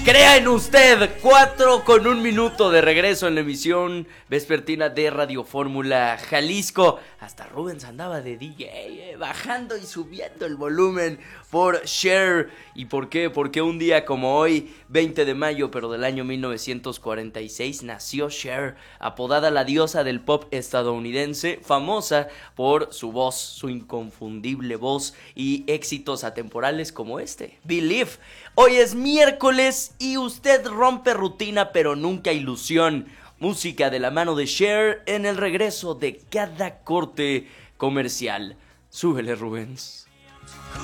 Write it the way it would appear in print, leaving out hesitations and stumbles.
Crea en usted, 4:01 de regreso en la emisión vespertina de Radio Fórmula Jalisco. Hasta Rubens andaba de DJ, bajando y subiendo el volumen por Cher. ¿Y por qué? Porque un día como hoy, 20 de mayo, pero del año 1946, nació Cher, apodada la diosa del pop estadounidense, famosa por su voz, su inconfundible voz y éxitos atemporales como este, Believe. Hoy es miércoles y usted rompe rutina pero nunca ilusión. Música de la mano de Cher en el regreso de cada corte comercial. Súbele, Rubens.